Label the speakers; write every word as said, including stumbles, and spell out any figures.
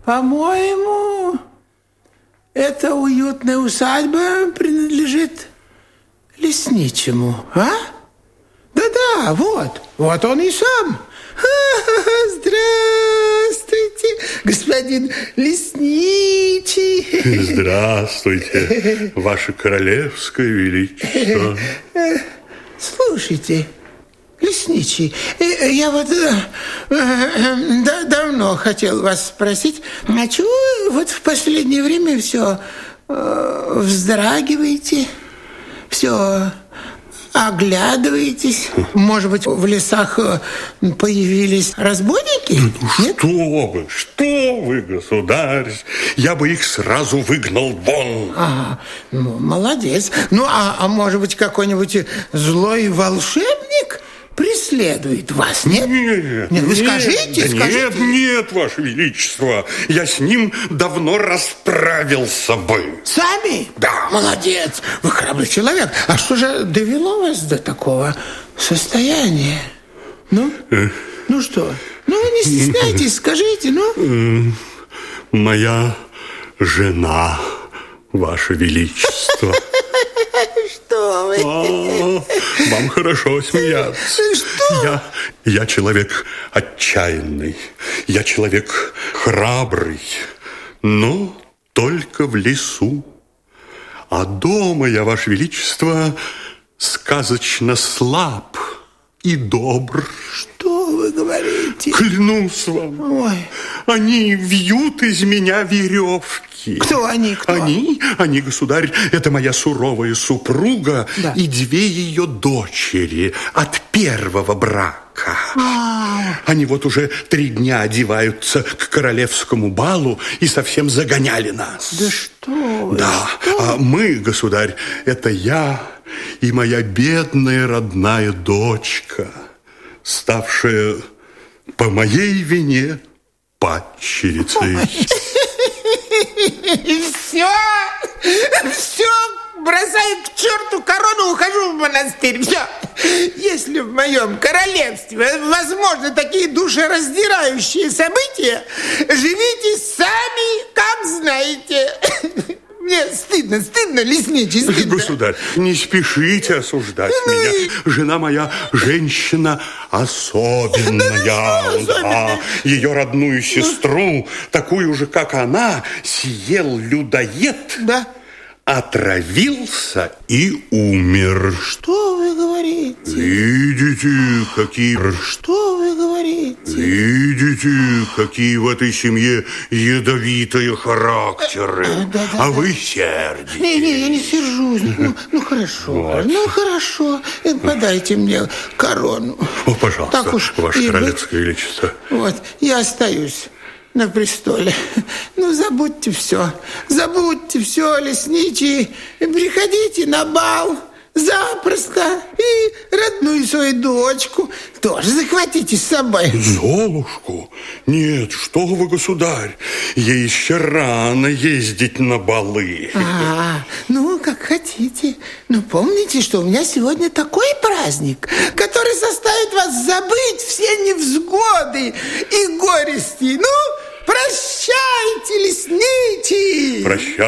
Speaker 1: По-моему, эта уютная усадьба принадлежит лесничему, а? Да-да, вот, вот он и сам. Здравствуйте, господин лесничий.
Speaker 2: Здравствуйте, ваше королевское величество.
Speaker 1: Слушайте, лесничий, я вот да, давно хотел вас спросить, а чего вот в последнее время все э, вздрагиваете, все оглядываетесь? Может быть, в лесах появились разбойники?
Speaker 2: Ну, что вы, что вы, государь? Я бы их сразу выгнал вон.
Speaker 1: Ага, ну, молодец. Ну, а, а может быть, какой-нибудь злой волшебник преследует вас, нет?
Speaker 2: Нет,
Speaker 1: нет, вы
Speaker 2: нет,
Speaker 1: скажите,
Speaker 2: да
Speaker 1: скажите.
Speaker 2: Нет, нет, ваше величество, я с ним давно расправился бы.
Speaker 1: Сами?
Speaker 2: Да.
Speaker 1: Молодец, вы храбрый человек. А что же довело вас до такого состояния? Ну, э. ну что? Ну, не стесняйтесь, скажите, ну.
Speaker 2: Э. Моя жена, ваше величество.
Speaker 1: Что вы?
Speaker 2: А, вам хорошо смеяться.
Speaker 1: Что?
Speaker 2: Я, я человек отчаянный, я человек храбрый, но только в лесу. А дома я, ваше величество, сказочно слаб и добр.
Speaker 1: Что вы говорите?
Speaker 2: Клянусь вам.
Speaker 1: Ой.
Speaker 2: Они вьют из меня веревки.
Speaker 1: Кто они? Кто?
Speaker 2: Они, они, государь, это моя суровая супруга, да, и две ее дочери от первого брака.
Speaker 1: А-а-а.
Speaker 2: Они вот уже три дня одеваются к королевскому балу и совсем загоняли нас.
Speaker 1: Да что вы?
Speaker 2: Да,
Speaker 1: что?
Speaker 2: А мы, государь, это я и моя бедная родная дочка, ставшая по моей вине падчерицей.
Speaker 1: Все, все, бросаю к черту корону, ухожу в монастырь. Все. Если в моем королевстве возможны такие душераздирающие события, живите сами, как знаете. Мне стыдно, стыдно, лесничий, стыдно.
Speaker 2: Государь, не спешите осуждать ну, меня. И... Жена моя женщина особенная. Да, да. Ее родную сестру, такую же, как она, съел людоед.
Speaker 1: Да.
Speaker 2: Отравился и умер.
Speaker 1: Что вы говорите?
Speaker 2: Видите, какие...
Speaker 1: Что вы говорите?
Speaker 2: Видите, какие в этой семье ядовитые характеры. А, да, да, а да. Вы сердитесь.
Speaker 1: Не-не, я не сержусь. Ну, ну хорошо, вот. ну хорошо. Подайте мне корону.
Speaker 2: О, пожалуйста, так уж ваше королевское величество.
Speaker 1: Вот, я остаюсь на престоле. Ну, забудьте все. Забудьте все, лесничий. Приходите на бал запросто. И родную свою дочку тоже захватите с собой.
Speaker 2: Золушку? Нет, что вы, государь. Ей еще рано ездить на балы.
Speaker 1: А, ну, как хотите. Но помните, что у меня сегодня такой праздник, который заставит вас забыть все невзгоды и горести. Ну, прощайте, лесничий!
Speaker 2: Прощайте.